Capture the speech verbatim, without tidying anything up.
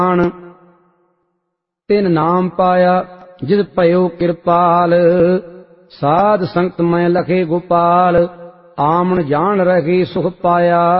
प्राण तिन नाम पाया जिस भयो कृपाल साध संगत मैं लखे गोपाल आमन जान रखी सुख पाया